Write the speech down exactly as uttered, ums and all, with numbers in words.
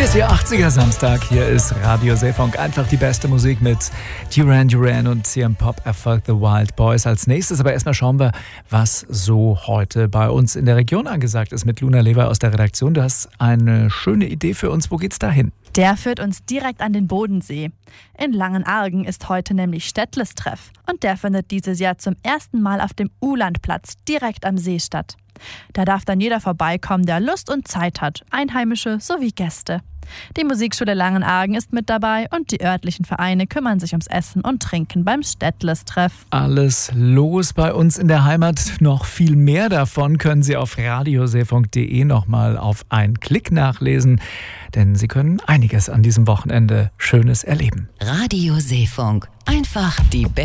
Hier ist Ihr achtziger Samstag, hier ist Radio Seefunk. Einfach die beste Musik mit Duran Duran und C M Pop erfolgt The Wild Boys als nächstes. Aber erstmal schauen wir, was so heute bei uns in der Region angesagt ist mit Luna Lever aus der Redaktion. Du hast eine schöne Idee für uns. Wo geht's da hin? Der führt uns direkt an den Bodensee. In Langenargen ist heute nämlich Stettles Treff. Und der findet dieses Jahr zum ersten Mal auf dem Uhlandplatz direkt am See statt. Da darf dann jeder vorbeikommen, der Lust und Zeit hat, Einheimische sowie Gäste. Die Musikschule Langenargen ist mit dabei und die örtlichen Vereine kümmern sich ums Essen und Trinken beim Stettles Treff. Alles los bei uns in der Heimat. Noch viel mehr davon können Sie auf radioseefunk punkt de nochmal auf einen Klick nachlesen, denn Sie können einiges an diesem Wochenende Schönes erleben. Radio Seefunk. Einfach die